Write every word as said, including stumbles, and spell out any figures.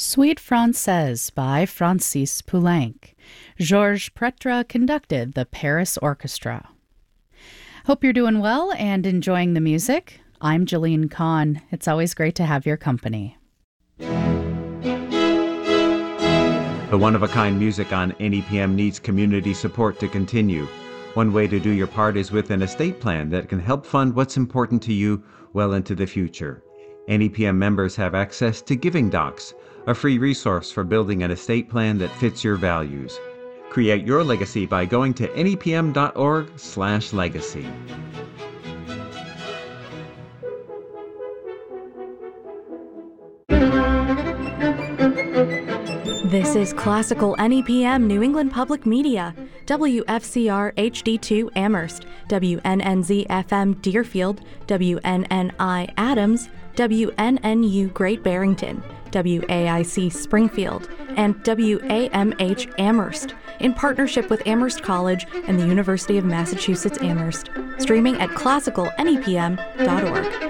Suite Française by Francis Poulenc. Georges Pretra conducted the Paris Orchestra. Hope you're doing well and enjoying the music. I'm Jillian Kahn. It's always great to have your company. The one-of-a-kind music on N E P M needs community support to continue. One way to do your part is with an estate plan that can help fund what's important to you well into the future. N E P M members have access to Giving Docs, a free resource for building an estate plan that fits your values. Create your legacy by going to N E P M dot org slash legacy. This is Classical N E P M New England Public Media, W F C R H D two Amherst, W N N Z F M Deerfield, W N N I Adams, W N N U Great Barrington, W A I C Springfield, and W A M H Amherst, in partnership with Amherst College and the University of Massachusetts Amherst, streaming at classical N E P M dot org.